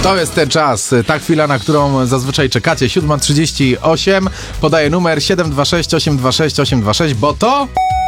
To jest ten czas, ta chwila, na którą zazwyczaj czekacie. 7:38, podaję numer 726 826 826, bo to...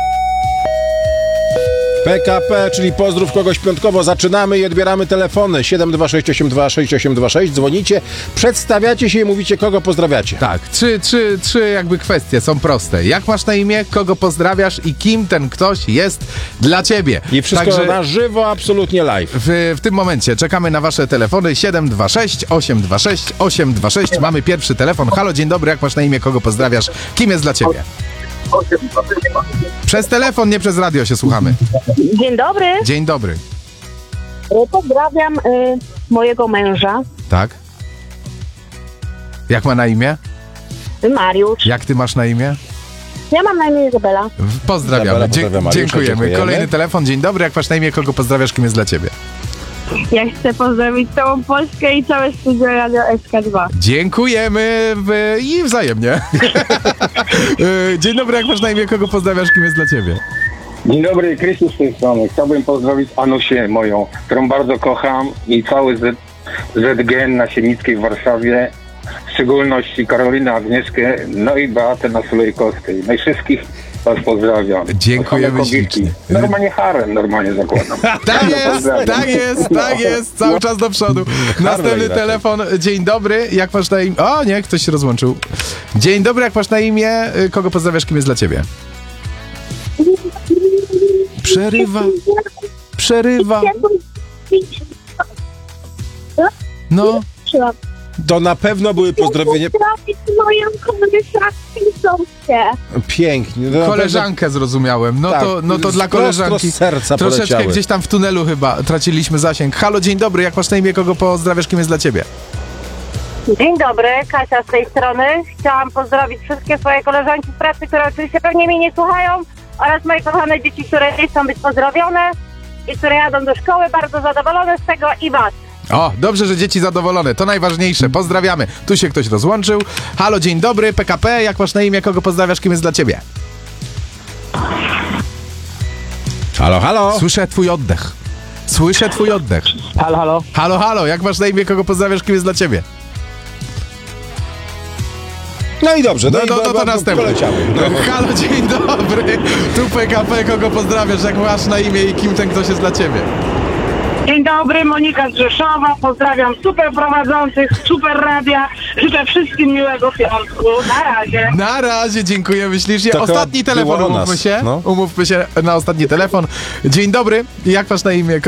PKP, czyli pozdrów kogoś piątkowo. Zaczynamy i odbieramy telefony. 726 826 826. Dzwonicie, przedstawiacie się i mówicie, kogo pozdrawiacie. Tak, trzy jakby kwestie są proste. Jak masz na imię, kogo pozdrawiasz i kim ten ktoś jest dla ciebie. I wszystko na żywo, absolutnie live. W tym momencie czekamy na wasze telefony 726 826 826. Mamy pierwszy telefon. Halo, dzień dobry, jak masz na imię, kogo pozdrawiasz, kim jest dla ciebie? Przez telefon, nie przez radio się słuchamy. Dzień dobry. Dzień dobry. Pozdrawiam mojego męża, Tak? Jak ma na imię? Mariusz. Jak ty masz na imię? Ja mam na imię Izabela. Pozdrawiamy. Izabela, pozdrawiam Mariusza, dziękujemy. Kolejny telefon. Dzień dobry, jak masz na imię, kogo pozdrawiasz, kim jest dla ciebie? Ja chcę pozdrowić całą Polskę i całe studio Radio SK2. Dziękujemy i wzajemnie. Dzień dobry, jak masz na imię, kogo pozdrawiasz, kim jest dla ciebie? Dzień dobry, Krzysztof z tej strony. Chciałbym pozdrowić Anusię moją, którą bardzo kocham i cały ZGN na Siennickiej w Warszawie, w szczególności Karolinę, Agnieszkę, no i Beatę na Sulejkowskiej. No i wszystkich was pozdrawiam. Dziękujemy ślicznie. Normalnie harem, normalnie zakładam. Tak jest, cały czas do przodu. Następny telefon. Dzień dobry, jak masz na imię? O nie, ktoś się rozłączył. Dzień dobry, jak masz na imię, kogo pozdrawiasz, kim jest dla ciebie? Przerywa. No. To na pewno były pozdrowienia. Moją koleżankę. Pięknie. Koleżankę zrozumiałem. No to dla koleżanki. Z serca troszeczkę poleciały. gdzieś tam w tunelu chyba traciliśmy zasięg. Halo, dzień dobry, jak masz na imię, kogo pozdrawiasz, kim jest dla ciebie? Dzień dobry, Kasia z tej strony. Chciałam pozdrowić wszystkie swoje koleżanki z pracy, które oczywiście pewnie mnie nie słuchają, oraz moje kochane dzieci, które chcą być pozdrowione i które jadą do szkoły, bardzo zadowolone z tego i was. O, dobrze, że dzieci zadowolone, to najważniejsze. Pozdrawiamy. Tu się ktoś rozłączył. Halo, dzień dobry, PKP, jak masz na imię, kogo pozdrawiasz, kim jest dla ciebie? Halo, halo. Słyszę twój oddech. Halo, jak masz na imię, kogo pozdrawiasz, kim jest dla ciebie? No i dobrze. To następny. Poleciały. Halo, dzień dobry. Tu PKP, kogo pozdrawiasz, jak masz na imię i kim ten ktoś jest dla ciebie? Dzień dobry, Monika z Rzeszowa. Pozdrawiam super prowadzących, super radia. Życzę wszystkim miłego piątku. Na razie. Na razie, dziękujemy ślicznie. To Ostatni chyba telefon, było o nas, umówmy się. no. Umówmy się na ostatni telefon. Dzień dobry, jak masz na imię?